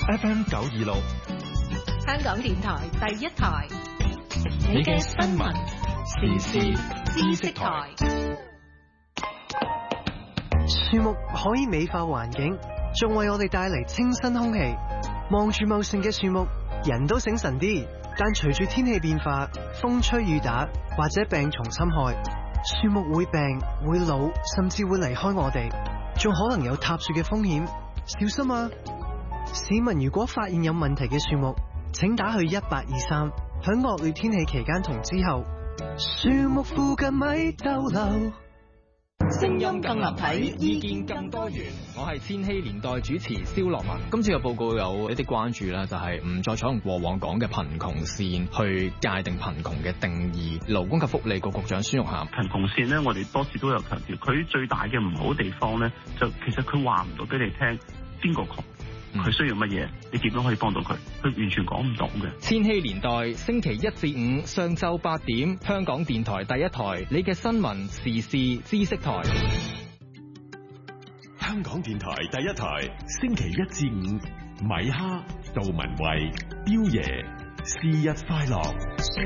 FM 926， 香港電台第一台， 你嘅新聞時事知識台。 樹木可以美化環境，仲為我哋帶嚟清新空氣。望住茂盛嘅樹木，人都醒神啲。但隨住天氣變化，風吹雨打或者病蟲侵害，樹木會病、會老，甚至會離開我哋，仲可能有塌樹嘅風險。小心啊！市民如果發現有問題嘅樹木，請打去1823。響惡劣天氣期間同之後，樹木附近咪逗留。 聲音更立體，意見更多元。我係千禧年代主持蕭樂文。今次嘅報告有一啲關注啦，就係唔再採用過往講嘅貧窮線去界定貧窮嘅定義。勞工及福利局局長孫玉菡， 貧窮線呢，我哋多次都有強調，佢最大嘅唔好地方呢，就其實佢話唔到俾你聽邊個窮，佢需要乜嘢，你點樣可以幫到佢，佢完全講唔到嘅。 千禧年代星期1至5上晝8點，香港電台第一台，你嘅新聞時事知識台。 香港電台第一台，星期1至5，米哈、杜文慧、彪爺，是日快樂。